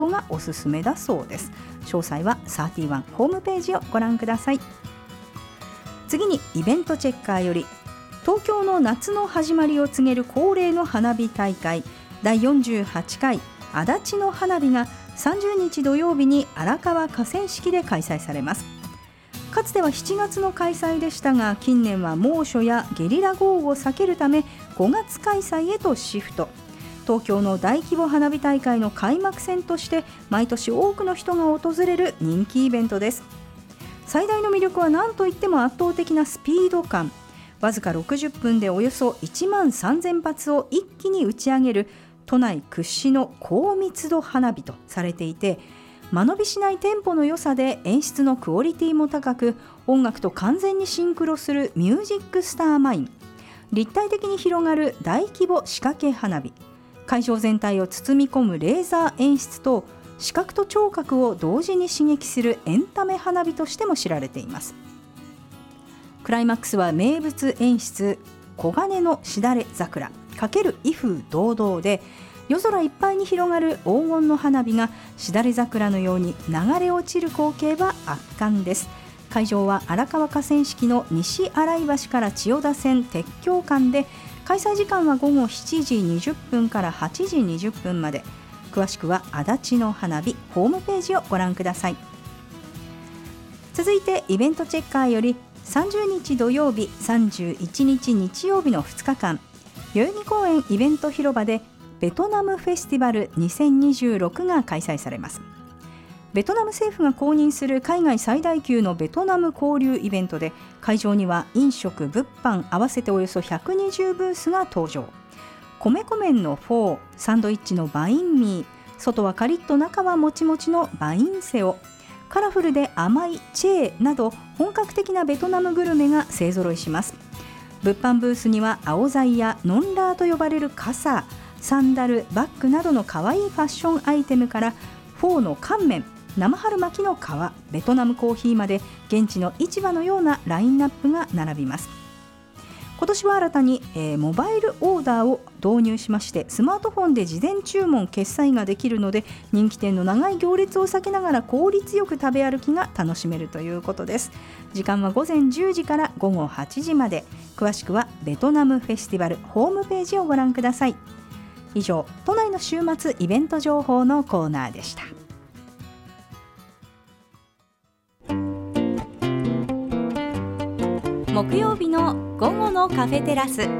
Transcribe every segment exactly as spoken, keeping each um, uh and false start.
がおすすめだそうです。詳細はサーティワンホームページをご覧ください。次にイベントチェッカーより、東京の夏の始まりを告げる恒例の花火大会だいよんじゅうはちかい足立の花火がさんじゅうにち土曜日に荒川河川敷で開催されます。かつてはしちがつの開催でしたが、近年は猛暑やゲリラ豪雨を避けるためごがつ開催へとシフト。東京の大規模花火大会の開幕戦として毎年多くの人が訪れる人気イベントです。最大の魅力は何といっても圧倒的なスピード感。わずかろくじゅっぷんでおよそいちまんさんぜんぱつを一気に打ち上げる都内屈指の高密度花火とされていて、間延びしないテンポの良さで演出のクオリティも高く、音楽と完全にシンクロするミュージックスターマイン、立体的に広がる大規模仕掛け花火、会場全体を包み込むレーザー演出と視覚と聴覚を同時に刺激するエンタメ花火としても知られています。クライマックスは名物演出黄金のしだれ桜×威風堂々で、夜空いっぱいに広がる黄金の花火がしだれ桜のように流れ落ちる光景は圧巻です。会場は荒川河川敷の西新井橋から千代田線鉄橋間で、開催時間はごごしちじにじゅっぷんからはちじにじゅっぷんまで。詳しくは足立の花火ホームページをご覧ください。続いてイベントチェッカーより、さんじゅうにち土曜日、さんじゅういちにち日曜日のふつかかん、代々木公園イベント広場でベトナムフェスティバルにせんにじゅうろくが開催されます。ベトナム政府が公認する海外最大級のベトナム交流イベントで、会場には飲食物販合わせておよそひゃくにじゅうブースが登場。米粉麺のフォー、サンドイッチのバインミー、外はカリッと中はもちもちのバインセオ、カラフルで甘いチェーなど本格的なベトナムグルメが勢ぞろいします。物販ブースにはアオザイやノンラーと呼ばれる傘、サンダル、バッグなどの可愛いファッションアイテムから、フォーの乾麺、生春巻きの皮、ベトナムコーヒーまで現地の市場のようなラインナップが並びます。今年は新たに、えー、モバイルオーダーを導入しまして、スマートフォンで事前注文決済ができるので、人気店の長い行列を避けながら効率よく食べ歩きが楽しめるということです。時間はごぜんじゅうじからごごはちじまで。詳しくはベトナムフェスティバルホームページをご覧ください。以上、都内の週末イベント情報のコーナーでした。木曜日の午後のカフェテラス。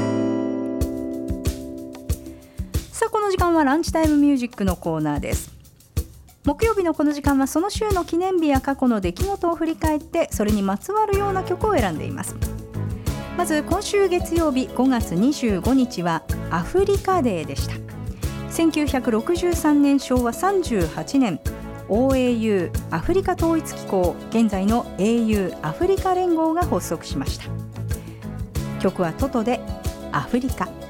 さあ、この時間はランチタイムミュージックのコーナーです。木曜日のこの時間はその週の記念日や過去の出来事を振り返って、それにまつわるような曲を選んでいます。まず今週月曜日ごがつにじゅうごにちはアフリカデーでした。せんきゅうひゃくろくじゅうさんねんしょうわさんじゅうはちねん、オーエーユー アフリカ統一機構、現在の エーユー アフリカ連合が発足しました。曲はトトでアフリカ。